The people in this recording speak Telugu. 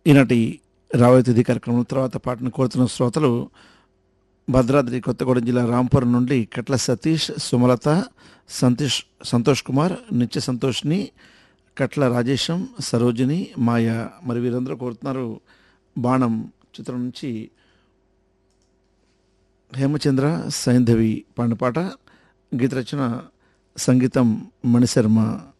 ఈనాటి రాబోయే తిథి కార్యక్రమం తర్వాత పాటను కోరుతున్న శ్రోతలు భద్రాద్రి కొత్తగూడెం జిల్లా రాంపురం నుండి కట్ల సతీష్, సుమలత, సంతోష్ కుమార్, నిత్య సంతోష్ని, కట్ల రాజేశం, సరోజిని, మాయ. మరి వీరందరూ కోరుతున్నారు బాణం చిత్రం నుంచి హేమచంద్ర సైంధవి పాడిన పాట. గీత రచన, సంగీతం మణిశర్మ.